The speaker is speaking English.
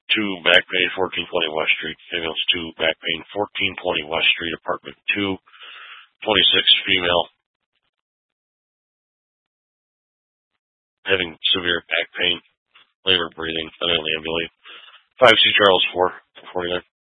2, back pain, 1420 West Street. Females 2, back pain, 1420 West Street, apartment 2, 26, female, having severe back pain, labor, breathing, unable to ambulate. 5C Charles 4, 49.